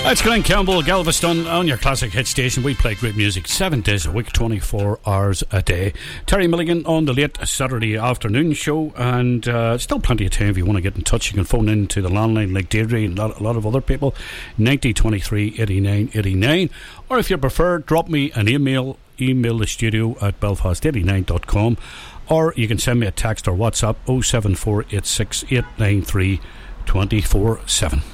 That's Glenn Campbell, Galveston, on your classic hit station. We play great music 7 days a week, 24 hours a day. Terry Milligan on the late Saturday afternoon show, and still plenty of time if you want to get in touch. You can phone in to the landline like Deirdre and a lot of other people, 90 23 89 89, or if you prefer, drop me an email the studio at belfast89.com, or you can send me a text or WhatsApp 07486 893 24/7.